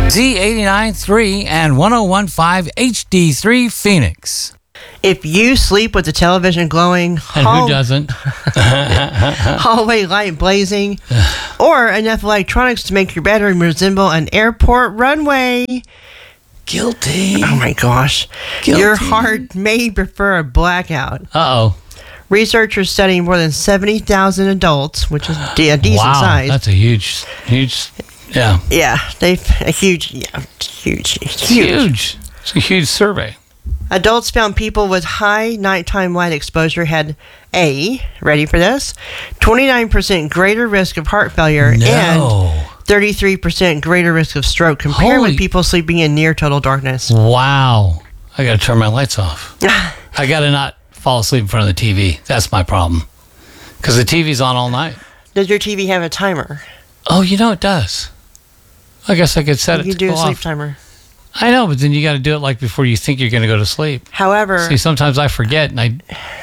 Z89.3 and 101.5 HD3 Phoenix. If you sleep with the television glowing, And who doesn't? hallway light blazing, or enough electronics to make your bedroom resemble an airport runway, Guilty. oh my gosh, Guilty. your heart may prefer a blackout. Uh-oh. Researchers studying more than 70,000 adults, which is a decent Wow, size. that's a huge, yeah. Yeah, they've a huge. Huge. It's a huge survey. Adults found people with high nighttime light exposure had ready for this, 29% greater risk of heart failure and No. 33% greater risk of stroke compared Holy- with people sleeping in near total darkness. Wow. I got to turn my lights off. I got to not fall asleep in front of the TV. That's my problem. Because the TV's on all night. Does your TV have a timer? Oh, it does. I guess I could set it You to do go a sleep off. timer. I know, but then you got to do it like before you think you're going to go to sleep. However, See, sometimes I forget, and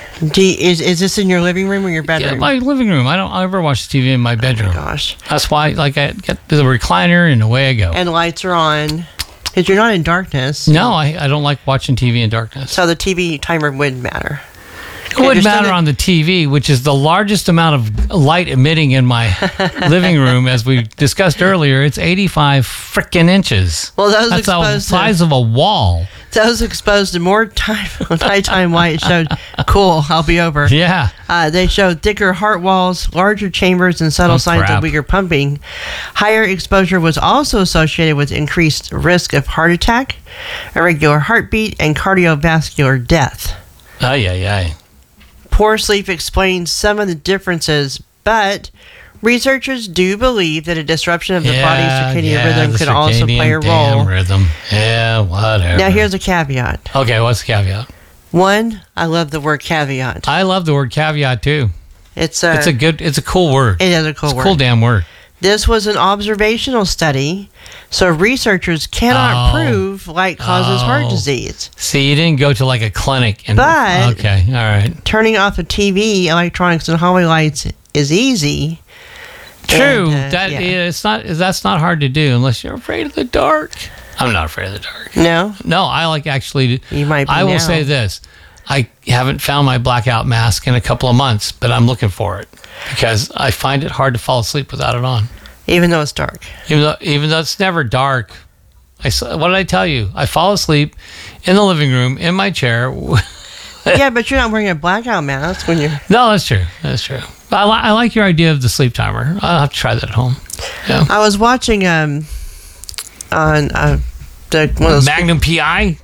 is this in your living room or your bedroom? my living room. I ever watch TV in my bedroom. Gosh. That's why, I get the recliner and away I go. And lights are on because you're not in darkness. No, I don't like watching TV in darkness. So the TV timer wouldn't matter. It wouldn't matter on the TV, which is the largest amount of light emitting in my living room, as we discussed earlier. It's 85 frickin' inches. Well, those That's the exposed size of a wall. Those exposed to more nighttime light showed, cool, I'll be over. Yeah. They showed thicker heart walls, larger chambers, and subtle signs crap. of weaker pumping. Higher exposure was also associated with increased risk of heart attack, irregular heartbeat, and cardiovascular death. Ay. Poor sleep explains some of the differences, but researchers do believe that a disruption of the body's circadian rhythm the could also play a circadian damn role. rhythm. Yeah, whatever. Now, here's a caveat. Okay, what's the caveat? One, I love the word caveat. I love the word caveat too. It's It's a cool word. It is a cool It's word. a cool damn word. This was an observational study, so researchers cannot prove light causes heart disease. See, you didn't go to like a clinic. But- okay, all right. Turning off the TV, electronics, and hallway lights is easy. True. And, That's not hard to do unless you're afraid of the dark. I'm not afraid of the dark. No? No, I like actually. You might be I will now. say this: I haven't found my blackout mask in a couple of months, but I'm looking for it because I find it hard to fall asleep without it on. Even though it's dark. Even though it's never dark. What did I tell you? I fall asleep in the living room in my chair. Yeah, but you're not wearing a blackout mask when you're... No, that's true. That's true. I like your idea of the sleep timer. I'll have to try that at home. Yeah. I was watching on one of those... Magnum PI?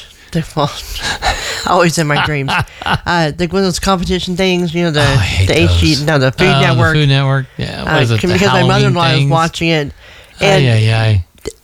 Always in my dreams. One of those competition things, the I hate those. the Food Network. The Food Network. Yeah. What is it? Because the my mother-in-law was Halloween watching it, things? and Ay.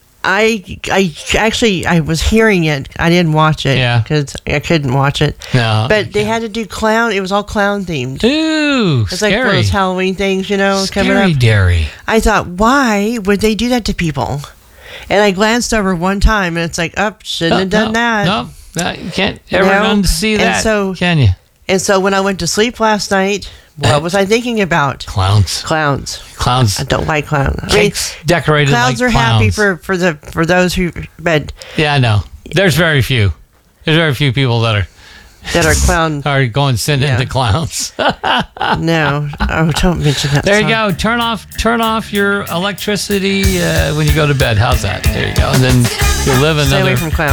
I was hearing it. I didn't watch it because I couldn't watch it. No. But they had to do clown. It was all clown themed. Ooh, It's like one of scary. those Halloween things, coming Scary up. dairy. I thought, why would they do that to people? And I glanced over one time, and it's like, shouldn't have done that. No, you can't ever unsee that, can you? And so when I went to sleep last night, what was I thinking about? Clowns. Clowns. I don't like clowns. Cakes decorated clowns like are happy for those who, but yeah, I know. There's very few. There's very few people that are clown. are going send into clowns. No, don't mention that. There you go. Turn off your electricity when you go to bed. How's that? There you go. And then you live Stay away another from clowns.